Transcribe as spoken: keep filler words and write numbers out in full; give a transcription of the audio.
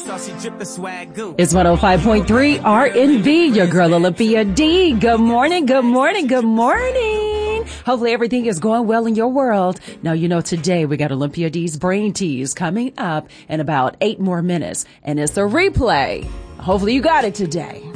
It's one oh five point three R and B, your girl Olympia D. Good morning, good morning, good morning. Hopefully everything is going well in your world. Now, you know, today we got Olympia D's Brain Tease coming up in about eight more minutes. And it's a replay. Hopefully you got it today.